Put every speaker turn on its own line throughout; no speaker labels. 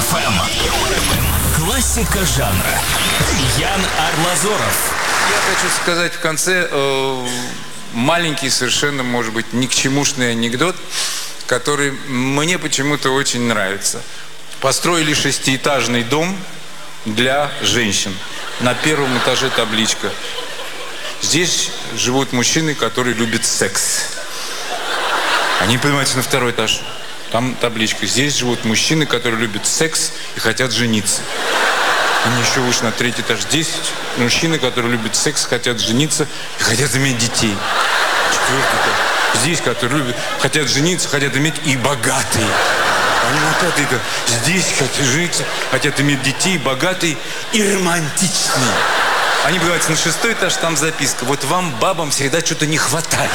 Классика жанра. Ян Арлазоров.
Я хочу сказать в конце маленький, совершенно, может быть, ни к чемушный анекдот, который мне почему-то очень нравится. Построили 6-этажный дом для женщин. На первом этаже табличка: здесь живут мужчины, которые любят секс. Они поднимаются на второй этаж. Там табличка: здесь живут мужчины, которые любят секс и хотят жениться. Они еще выше на третий этаж. Здесь мужчины, которые любят секс, хотят жениться и хотят иметь детей. Четвертый этаж. Здесь, которые любят, хотят жениться, хотят иметь и богатые. Они на пятый этаж. Здесь хотят жениться, хотят иметь детей, богатые и романтичные. Они поднимаются на 6-й этаж, там записка: вот вам, бабам, всегда что-то не хватает.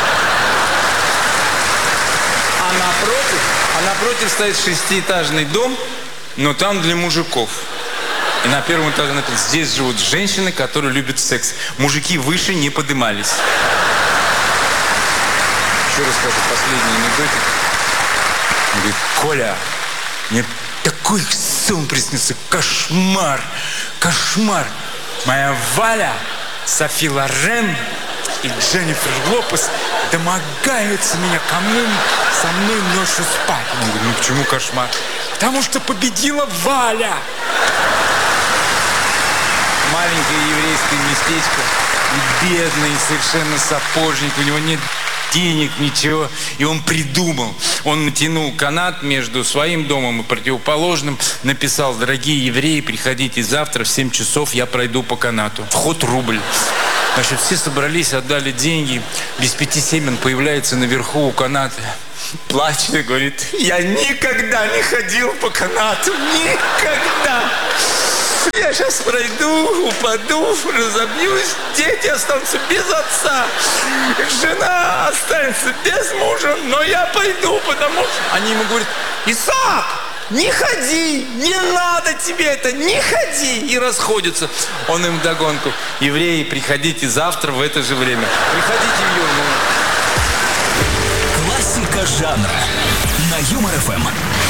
А напротив стоит 6-этажный дом, но там для мужиков. И на первом этаже написано: здесь живут женщины, которые любят секс. Мужики выше не подымались. Еще расскажу последний анекдотик. Он говорит: Коля, мне такой сон приснился, кошмар, кошмар. Моя Валя, Софи Лорен и Дженнифер Лопес домогаются меня, кому со мной ночью спать. Он говорит: ну почему кошмар? Потому что победила Валя. Маленькое еврейское местечко, и бедный совершенно сапожник, у него нет денег, ничего. И он придумал. Он натянул канат между своим домом и противоположным, написал: дорогие евреи, приходите завтра в 7 часов, я пройду по канату. Вход рубль. Значит, все собрались, отдали деньги. Без 5-7 он появляется наверху у каната. Плачет и говорит: я никогда не ходил по канату. Никогда. Я сейчас пройду, упаду, разобьюсь, дети останутся без отца, жена останется без мужа, но я пойду, потому что... Они ему говорят: Исаак, не ходи, не надо тебе это, не ходи, и расходятся. Он им вдогонку: евреи, приходите завтра в это же время, приходите в Юрмалу.
Классика жанра на Юмор ФМ.